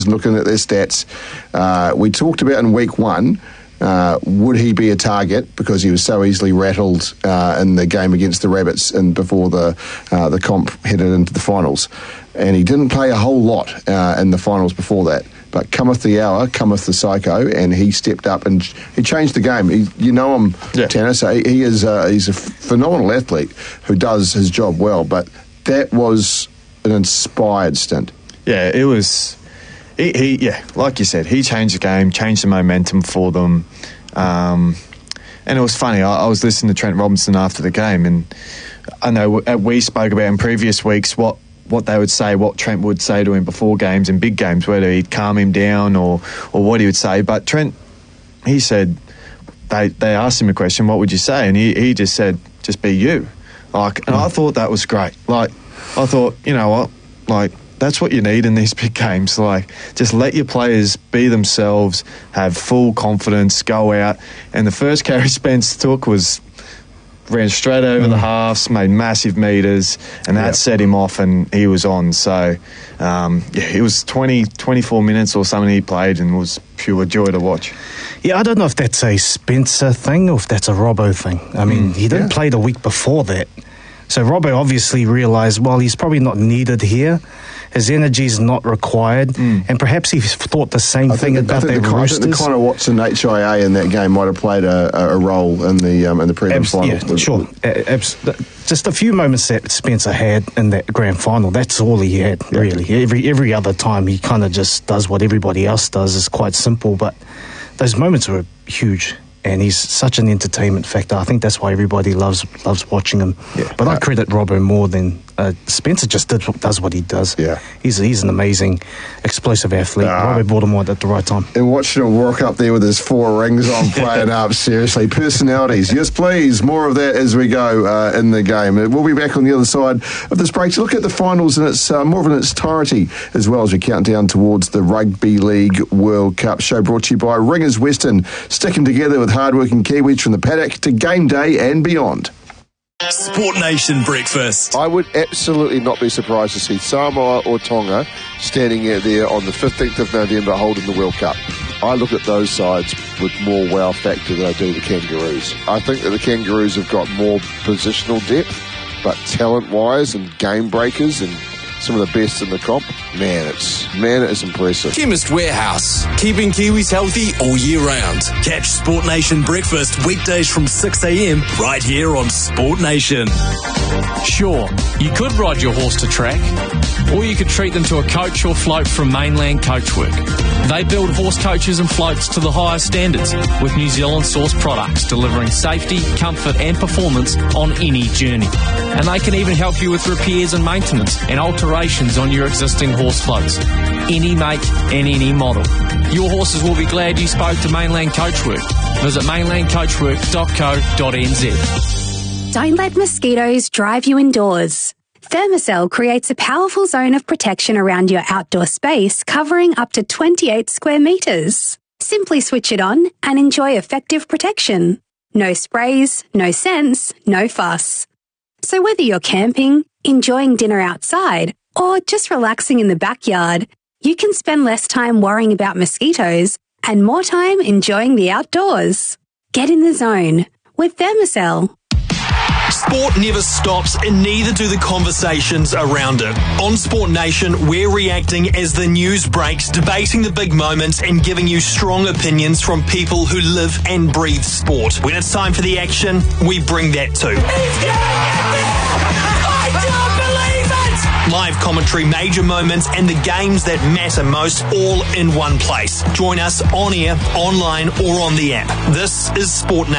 looking at their stats. We talked about in week 1, would he be a target because he was so easily rattled in the game against the Rabbits and before the comp headed into the finals. And he didn't play a whole lot in the finals before that. But cometh the hour, cometh the psycho, and he stepped up and he changed the game. You know him, Tanner, so he's a phenomenal athlete who does his job well, but that was an inspired stint. Yeah, it was... He like you said, he changed the game, changed the momentum for them. And it was funny, I was listening to Trent Robinson after the game, and I know we spoke about in previous weeks what they would say, what Trent would say to him before games and big games, whether he'd calm him down or what he would say. But Trent, he said, they asked him a question, what would you say? And he just said, just be you. And I thought that was great. I thought, you know what, that's what you need in these big games. Just let your players be themselves, have full confidence, go out. And the first carry Spence took ran straight over the halves, made massive meters, and that set him off, and he was on. So, it was 24 minutes or something he played, and it was pure joy to watch. Yeah, I don't know if that's a Spencer thing or if that's a Robbo thing. I mean, he didn't play the week before that. So Robbo obviously realised, well, he's probably not needed here. His energy is not required, and perhaps he thought the same thing about their roosters. I think the Connor Watson HIA in that game might have played a role in the prelim final. Yeah, sure. Just a few moments that Spencer had in that grand final. That's all he had, really. Every other time he kind of just does what everybody else does. It's quite simple, but those moments were huge. And he's such an entertainment factor. I think that's why everybody loves watching him. Yeah, but I credit Robbo more than Spencer. Just does what he does. Yeah, he's an amazing, explosive athlete. Robbo brought him on at the right time. And watching him walk up there with his 4 rings on, playing up. Seriously, personalities. Yes, please. More of that as we go in the game. We'll be back on the other side of this break to look at the finals in its more of in its entirety, as well as we count down towards the Rugby League World Cup. Show brought to you by Ringers Western, sticking together with hard-working Kiwis from the paddock to game day and beyond. Sport Nation Breakfast. I would absolutely not be surprised to see Samoa or Tonga standing out there on the 15th of November holding the World Cup. I look at those sides with more wow factor than I do the Kangaroos. I think that the Kangaroos have got more positional depth, but talent-wise and game breakers and some of the best in the comp, man, it's impressive. Chemist Warehouse, keeping Kiwis healthy all year round. Catch Sport Nation Breakfast weekdays from 6 a.m. right here on Sport Nation. Sure, you could ride your horse to track, or you could treat them to a coach or float from Mainland Coachwork. They build horse coaches and floats to the highest standards with New Zealand sourced products delivering safety, comfort and performance on any journey. And they can even help you with repairs and maintenance and alterations on your existing horse floats. Any make and any model. Your horses will be glad you spoke to Mainland Coachwork. Visit mainlandcoachwork.co.nz. Don't let mosquitoes drive you indoors. Thermacell creates a powerful zone of protection around your outdoor space covering up to 28 square metres. Simply switch it on and enjoy effective protection. No sprays, no scents, no fuss. So whether you're camping, enjoying dinner outside, or just relaxing in the backyard, you can spend less time worrying about mosquitoes and more time enjoying the outdoors. Get in the zone with Thermacell. Sport never stops, and neither do the conversations around it. On Sport Nation, we're reacting as the news breaks, debating the big moments and giving you strong opinions from people who live and breathe sport. When it's time for the action, we bring that too. I don't believe it! Live commentary, major moments and the games that matter most, all in one place. Join us on air, online or on the app. This is Sport Nation.